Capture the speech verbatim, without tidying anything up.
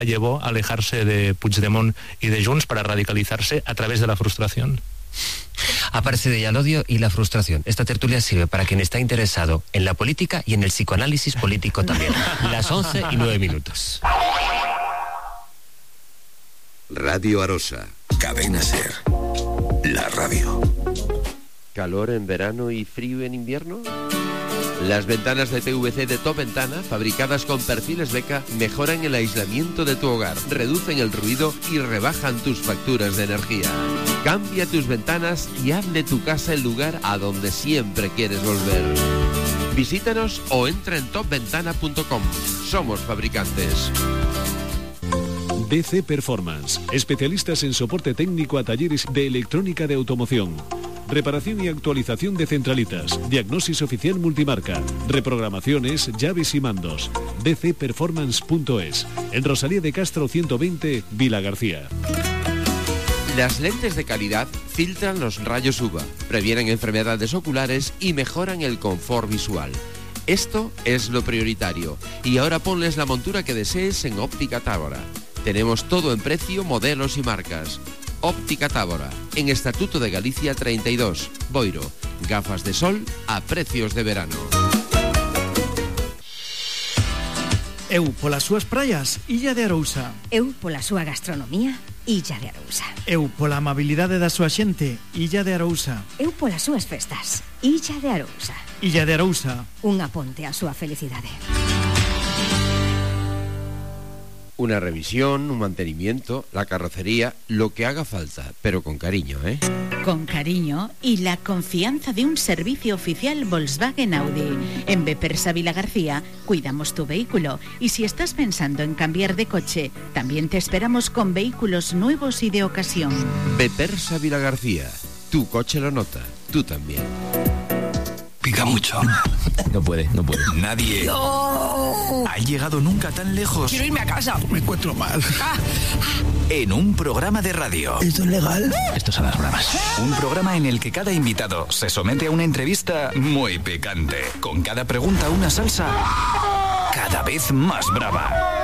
llevó a alejarse de Puigdemont y de Junts para radicalizarse a través de la frustración. Aparece de ella el odio y la frustración. Esta tertulia sirve para quien está interesado en la política y en el psicoanálisis político también. Las once y nueve minutos. Radio Arosa. Cadena Ser. La radio. ¿Calor en verano y frío en invierno? Las ventanas de P V C de Top Ventana, fabricadas con perfiles Beca, mejoran el aislamiento de tu hogar, reducen el ruido y rebajan tus facturas de energía. Cambia tus ventanas y haz de tu casa el lugar a donde siempre quieres volver. Visítanos o entra en top ventana punto com. Somos fabricantes. D C Performance, especialistas en soporte técnico a talleres de electrónica de automoción. Reparación y actualización de centralitas, diagnosis oficial multimarca, reprogramaciones, llaves y mandos. d c performance punto es, en Rosalía de Castro ciento veinte, Vila García. Las lentes de calidad filtran los rayos U V A, previenen enfermedades oculares y mejoran el confort visual. Esto es lo prioritario. Y ahora ponles la montura que desees en Óptica Tábora. Tenemos todo en precio, modelos y marcas. Óptica Tábora, en Estatuto de Galicia treinta y dos, Boiro. Gafas de sol a precios de verano. Eu polas súas praias, Illa de Arousa. Eu pola súa gastronomía, Illa de Arousa. Eu pola amabilidade da súa xente, Illa de Arousa. Eu polas súas festas, Illa de Arousa. Illa de Arousa. Unha ponte á súa felicidade. Una revisión, un mantenimiento, la carrocería, lo que haga falta, pero con cariño, ¿eh? Con cariño y la confianza de un servicio oficial Volkswagen Audi. En Bepersa Vila García cuidamos tu vehículo y si estás pensando en cambiar de coche, también te esperamos con vehículos nuevos y de ocasión. Bepersa Vila García, tu coche lo nota, tú también. Pica mucho. No puede, no puede. Nadie no. ha llegado nunca tan lejos. Quiero irme a casa. Me encuentro mal. Ah. En un programa de radio. ¿Esto es legal? Estos son las bromas. Un programa en el que cada invitado se somete a una entrevista muy picante. Con cada pregunta una salsa cada vez más brava.